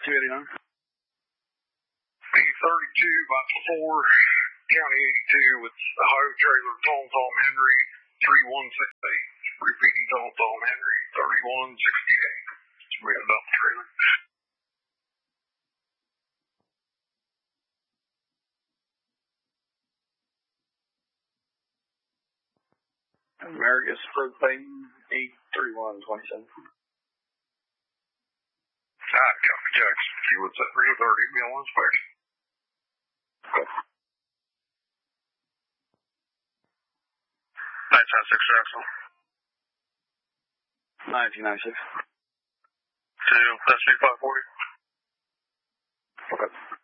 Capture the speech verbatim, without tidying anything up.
two eighty-nine. B thirty-two by four, County eighty-two with Ohio trailer, Tom Tom Henry, three one six eight. Repeating Tom Tom Henry, thirty-one sixty-eight. We had dump trailer. Americus propane eight thirty-one twenty-seven. Alright, copy Jackson. She was at three thirty, be on inspection. nineteen ninety-six Jackson. nineteen ninety-six. To S V five forty. Okay.